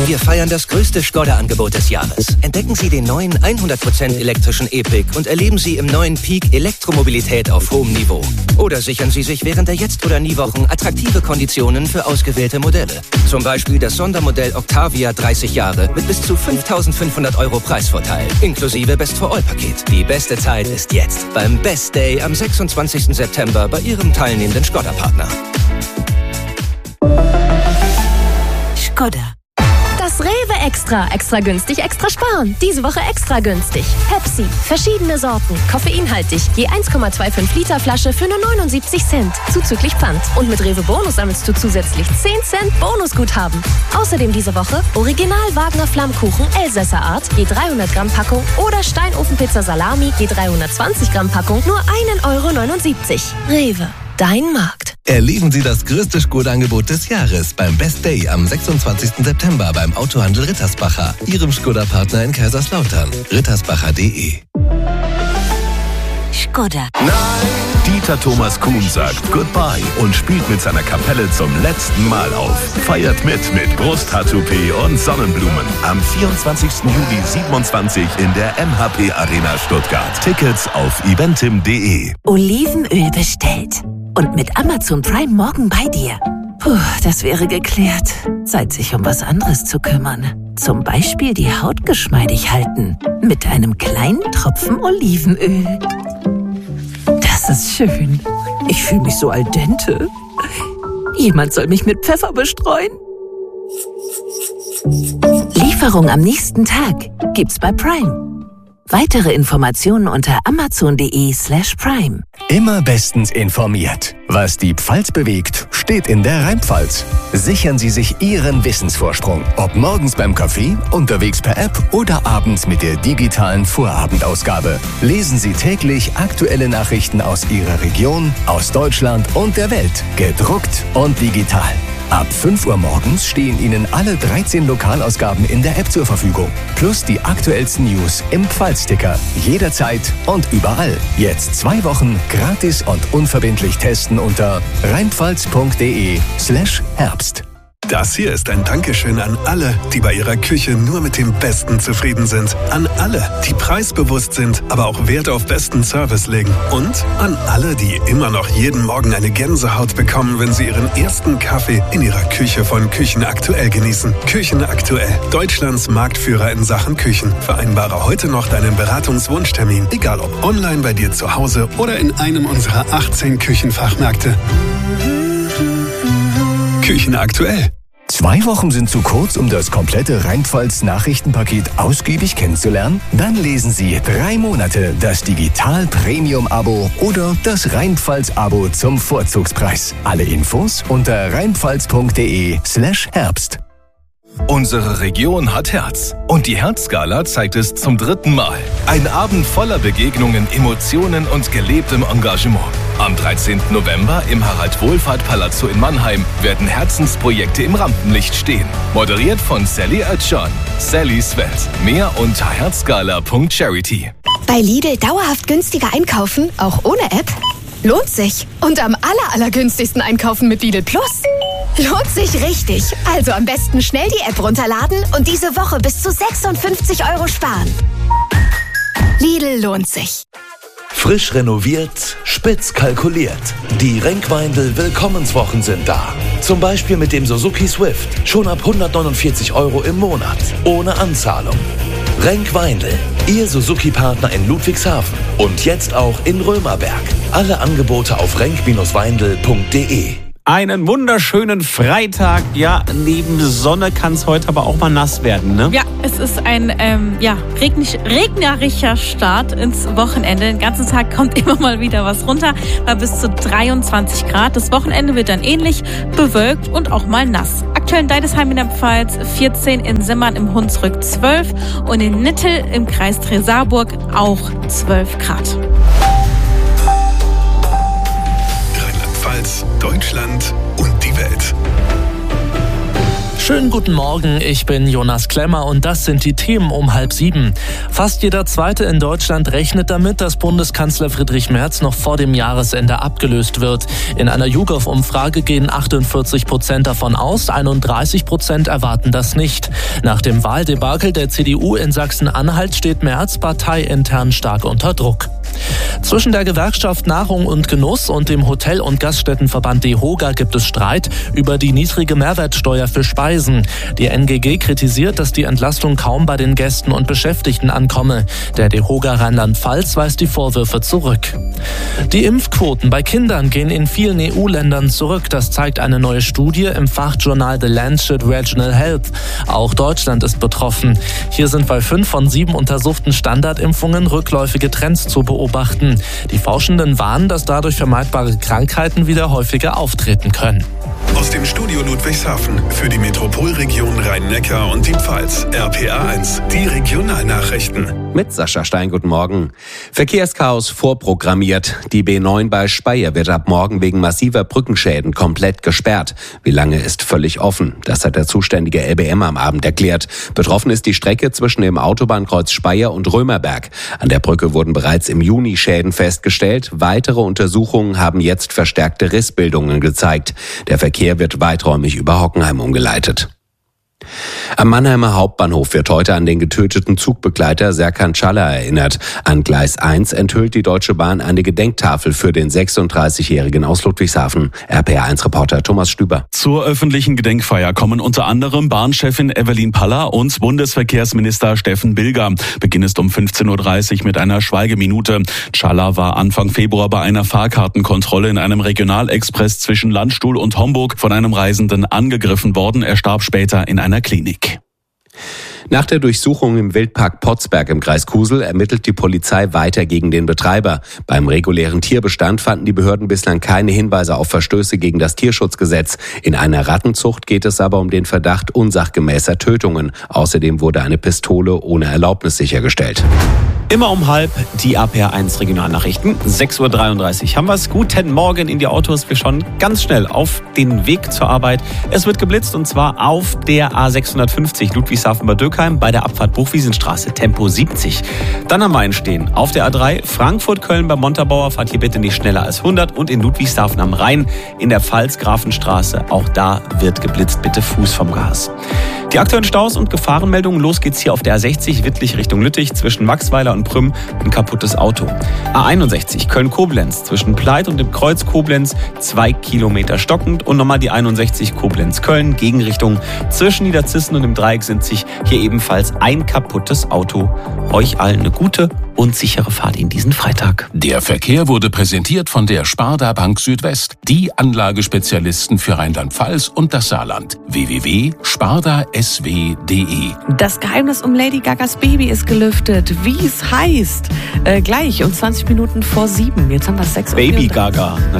Wir feiern das größte Skoda-Angebot des Jahres. Entdecken Sie den neuen 100% elektrischen E-Pick und erleben Sie im neuen Peak Elektromobilität auf hohem Niveau. Oder sichern Sie sich während der Jetzt- oder Nie-Wochen attraktive Konditionen für ausgewählte Modelle. Zum Beispiel das Sondermodell Octavia 30 Jahre mit bis zu 5.500 € Preisvorteil, inklusive Best-for-All-Paket. Die beste Zeit ist jetzt beim Best Day am 26. September bei Ihrem teilnehmenden Skoda-Partner. Skoda. Das Rewe Extra. Extra günstig, extra sparen. Diese Woche extra günstig. Pepsi. Verschiedene Sorten. Koffeinhaltig. Je 1,25 Liter Flasche für nur 79 Cent. Zuzüglich Pfand. Und mit Rewe Bonus sammelst du zusätzlich 10 Cent Bonusguthaben. Außerdem diese Woche Original Wagner Flammkuchen Elsässer Art. Je 300 Gramm Packung. Oder Steinofenpizza Salami. Je 320 Gramm Packung. Nur 1,79 €. Rewe. Dein Markt. Erleben Sie das größte Skoda-Angebot des Jahres beim Best Day am 26. September beim Autohandel Rittersbacher, Ihrem Skoda-Partner in Kaiserslautern. rittersbacher.de. Skoda. Dieter Thomas Kuhn sagt Goodbye und spielt mit seiner Kapelle zum letzten Mal auf. Feiert mit Brusttattoo-P und Sonnenblumen. Am 24. Juli 27 in der MHP Arena Stuttgart. Tickets auf eventim.de. Olivenöl bestellt. Und mit Amazon Prime morgen bei dir. Puh, das wäre geklärt. Zeit, sich um was anderes zu kümmern. Zum Beispiel die Haut geschmeidig halten. Mit einem kleinen Tropfen Olivenöl. Das ist schön. Ich fühle mich so al dente. Jemand soll mich mit Pfeffer bestreuen. Lieferung am nächsten Tag gibt's bei Prime. Weitere Informationen unter amazon.de/prime. Immer bestens informiert. Was die Pfalz bewegt, steht in der Rheinpfalz. Sichern Sie sich Ihren Wissensvorsprung. Ob morgens beim Kaffee, unterwegs per App oder abends mit der digitalen Vorabendausgabe. Lesen Sie täglich aktuelle Nachrichten aus Ihrer Region, aus Deutschland und der Welt. Gedruckt und digital. Ab 5 Uhr morgens stehen Ihnen alle 13 Lokalausgaben in der App zur Verfügung. Plus die aktuellsten News im Pfalzticker. Jederzeit und überall. Jetzt 2 Wochen gratis und unverbindlich testen unter rheinpfalz.de/Herbst. Das hier ist ein Dankeschön an alle, die bei ihrer Küche nur mit dem Besten zufrieden sind. An alle, die preisbewusst sind, aber auch Wert auf besten Service legen. Und an alle, die immer noch jeden Morgen eine Gänsehaut bekommen, wenn sie ihren ersten Kaffee in ihrer Küche von Küchen Aktuell genießen. Küchen Aktuell, Deutschlands Marktführer in Sachen Küchen. Vereinbare heute noch deinen Beratungswunschtermin, egal ob online bei dir zu Hause oder in einem unserer 18 Küchenfachmärkte. Küchen Aktuell. 2 Wochen sind zu kurz, um das komplette Rheinpfalz-Nachrichtenpaket ausgiebig kennenzulernen? Dann lesen Sie 3 Monate das Digital-Premium-Abo oder das Rheinpfalz-Abo zum Vorzugspreis. Alle Infos unter rheinpfalz.de/Herbst. Unsere Region hat Herz. Und die Herzgala zeigt es zum 3. Mal. Ein Abend voller Begegnungen, Emotionen und gelebtem Engagement. Am 13. November im Harald-Wohlfahrt-Palazzo in Mannheim werden Herzensprojekte im Rampenlicht stehen. Moderiert von Sally Oetschan. Sallys Welt. Mehr unter herzgala.charity. Bei Lidl dauerhaft günstiger einkaufen, auch ohne App? Lohnt sich. Und am allergünstigsten einkaufen mit Lidl Plus? Lohnt sich richtig. Also am besten schnell die App runterladen und diese Woche bis zu 56 € sparen. Lidl lohnt sich. Frisch renoviert, spitz kalkuliert. Die Renkweindl Willkommenswochen sind da. Zum Beispiel mit dem Suzuki Swift. Schon ab 149 € im Monat. Ohne Anzahlung. Renkweindl, Ihr Suzuki-Partner in Ludwigshafen. Und jetzt auch in Römerberg. Alle Angebote auf renk-weindl.de. Einen wunderschönen Freitag. Ja, neben Sonne kann es heute aber auch mal nass werden, ne? Ja, es ist ein regnerischer Start ins Wochenende. Den ganzen Tag kommt immer mal wieder was runter, bei bis zu 23 Grad. Das Wochenende wird dann ähnlich bewölkt und auch mal nass. Aktuell in Deidesheim in der Pfalz 14, in Simmern im Hunsrück 12 und in Nittel im Kreis Tresa-Burg auch 12 Grad. Rheinland-Pfalz, Deutschland und die Welt. Schönen guten Morgen, ich bin Jonas Klemmer und das sind die Themen um 6:30. Fast jeder Zweite in Deutschland rechnet damit, dass Bundeskanzler Friedrich Merz noch vor dem Jahresende abgelöst wird. In einer YouGov-Umfrage gehen 48% davon aus, 31% erwarten das nicht. Nach dem Wahldebakel der CDU in Sachsen-Anhalt steht Merz parteiintern stark unter Druck. Zwischen der Gewerkschaft Nahrung und Genuss und dem Hotel- und Gaststättenverband DEHOGA gibt es Streit über die niedrige Mehrwertsteuer für Speisen. Die NGG kritisiert, dass die Entlastung kaum bei den Gästen und Beschäftigten ankomme. Der DEHOGA Rheinland-Pfalz weist die Vorwürfe zurück. Die Impfquoten bei Kindern gehen in vielen EU-Ländern zurück. Das zeigt eine neue Studie im Fachjournal The Lancet Regional Health. Auch Deutschland ist betroffen. Hier sind bei 5 von 7 untersuchten Standardimpfungen rückläufige Trends zu beobachten. Die Forschenden warnen, dass dadurch vermeidbare Krankheiten wieder häufiger auftreten können. Aus dem Studio Ludwigshafen für die Metropolregion Rhein-Neckar und die Pfalz. RPA1, die Regionalnachrichten. Mit Sascha Stein, guten Morgen. Verkehrschaos vorprogrammiert. Die B9 bei Speyer wird ab morgen wegen massiver Brückenschäden komplett gesperrt. Wie lange ist völlig offen. Das hat der zuständige LBM am Abend erklärt. Betroffen ist die Strecke zwischen dem Autobahnkreuz Speyer und Römerberg. An der Brücke wurden bereits im Juni Schäden festgestellt. Weitere Untersuchungen haben jetzt verstärkte Rissbildungen gezeigt. Der Verkehr wird weiträumig über Hockenheim umgeleitet. Am Mannheimer Hauptbahnhof wird heute an den getöteten Zugbegleiter Serkan Çalhar erinnert. An Gleis 1 enthüllt die Deutsche Bahn eine Gedenktafel für den 36-Jährigen aus Ludwigshafen. RPA1-Reporter Thomas Stüber. Zur öffentlichen Gedenkfeier kommen unter anderem Bahnchefin Evelyn Paller und Bundesverkehrsminister Steffen Bilger. Beginn ist um 15.30 Uhr mit einer Schweigeminute. Çalhar war Anfang Februar bei einer Fahrkartenkontrolle in einem Regionalexpress zwischen Landstuhl und Homburg von einem Reisenden angegriffen worden. Er starb später in einer Klinik. Nach der Durchsuchung im Wildpark Potsberg im Kreis Kusel ermittelt die Polizei weiter gegen den Betreiber. Beim regulären Tierbestand fanden die Behörden bislang keine Hinweise auf Verstöße gegen das Tierschutzgesetz. In einer Rattenzucht geht es aber um den Verdacht unsachgemäßer Tötungen. Außerdem wurde eine Pistole ohne Erlaubnis sichergestellt. Immer um 12:30 die RPA1 Regionalnachrichten. 6.33 Uhr haben wir es. Guten Morgen in die Autos. Wir schauen ganz schnell auf den Weg zur Arbeit. Es wird geblitzt und zwar auf der A650 Ludwigshafen-Bad Dürkheim bei der Abfahrt Buchwiesenstraße, Tempo 70. Dann am Main stehen auf der A3 Frankfurt-Köln bei Montabaur. Fahrt hier bitte nicht schneller als 100. Und in Ludwigshafen am Rhein in der Pfalz-Grafenstraße. Auch da wird geblitzt. Bitte Fuß vom Gas. Die aktuellen Staus und Gefahrenmeldungen. Los geht's hier auf der A60 Wittlich Richtung Lüttich zwischen Maxweiler und Prüm. Ein kaputtes Auto. A61 Köln-Koblenz zwischen Pleit und dem Kreuz Koblenz 2 Kilometer stockend. Und nochmal die 61 Koblenz-Köln Gegenrichtung zwischen Niederzissen und dem Dreieck sind sich hier ebenfalls ein kaputtes Auto. Euch allen eine gute und sichere Fahrt in diesen Freitag. Der Verkehr wurde präsentiert von der Sparda Bank Südwest, die Anlagespezialisten für Rheinland-Pfalz und das Saarland. www.spardasw.de. Das Geheimnis um Lady Gagas Baby ist gelüftet. Wie es heißt, gleich um 20 Minuten vor 7. Jetzt haben wir 6 Uhr. Baby Gaga.